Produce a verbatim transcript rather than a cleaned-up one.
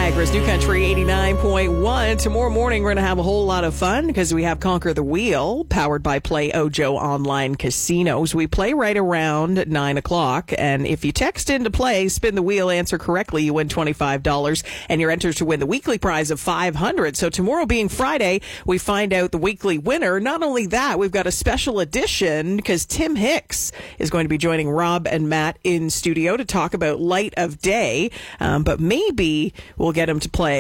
Niagara's New Country eighty-nine point one. Tomorrow morning, we're going to have a whole lot of fun because we have Conquer the Wheel, powered by Play Ojo Online Casinos. We play right around nine o'clock, and if you text in to play, spin the wheel, answer correctly, you win twenty-five dollars, and you're entered to win the weekly prize of five hundred dollars. So tomorrow being Friday, we find out the weekly winner. Not only that, we've got a special edition because Tim Hicks is going to be joining Rob and Matt in studio to talk about Light of Day, um, but maybe we'll get him to play